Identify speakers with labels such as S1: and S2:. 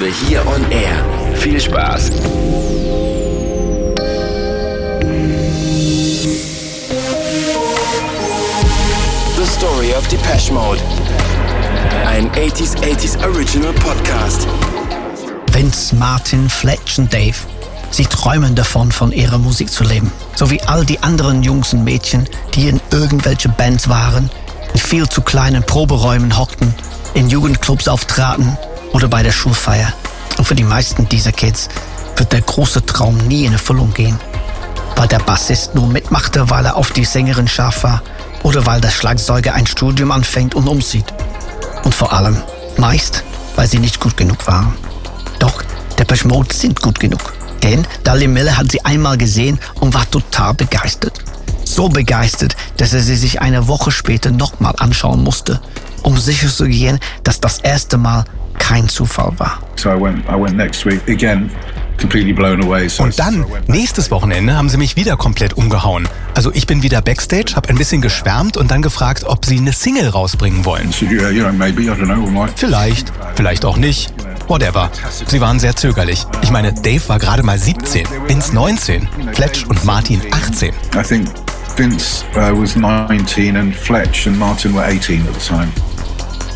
S1: Episode hier on Air. Viel Spaß! The Story of Depeche Mode. Ein 80s Original Podcast.
S2: Vince, Martin, Fletch und Dave. Sie träumen davon, von ihrer Musik zu leben. So wie all die anderen Jungs und Mädchen, die in irgendwelche Bands waren, in viel zu kleinen Proberäumen hockten, in Jugendclubs auftraten oder bei der Schulfeier. Und für die meisten dieser Kids wird der große Traum nie in Erfüllung gehen. Weil der Bassist nur mitmachte, weil er auf die Sängerin scharf war oder weil der Schlagzeuger ein Studium anfängt und umzieht. Und vor allem, meist, weil sie nicht gut genug waren. Doch Depeche Mode sind gut genug. Denn Dali Miller hat sie einmal gesehen und war total begeistert. So begeistert, dass er sie sich eine Woche später nochmal anschauen musste, um sicherzugehen, dass das erste Mal kein Zufall war.
S3: So I went next week again, completely blown away.
S4: Und dann, nächstes Wochenende, haben sie mich wieder komplett umgehauen. Also ich bin wieder Backstage, habe ein bisschen geschwärmt und dann gefragt, ob sie eine Single rausbringen wollen. Vielleicht auch nicht. Whatever. Sie waren sehr zögerlich. Ich meine, Dave war gerade mal 17, Vince 19, Fletch und Martin 18.
S3: I think Vince was 19 and Fletch and Martin were 18 at the time.